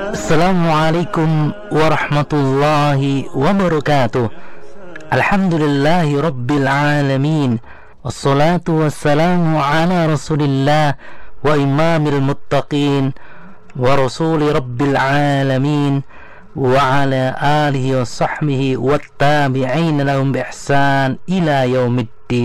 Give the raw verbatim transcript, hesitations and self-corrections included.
Assalamualaikum warahmatullahi wabarakatuh. Alhamdulillahi rabbil alamin. Wassalatu wassalamu ala rasulillah wa imamil muttaqin wa rasuli rabbil alamin wa ala alihi wa sahbihi wa tabi'in lahum bi ihsan ila yaumid